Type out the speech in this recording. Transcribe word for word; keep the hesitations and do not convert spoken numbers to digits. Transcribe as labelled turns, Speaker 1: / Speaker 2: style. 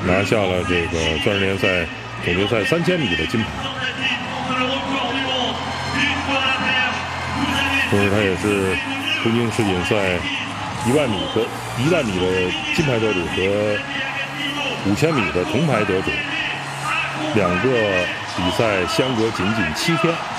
Speaker 1: 拿下了这个钻石联赛总决赛三千米的金牌。同时，他也是东京世锦赛一万米和一万米的金牌得主和五千米的铜牌得主，两个比赛相隔仅仅七天。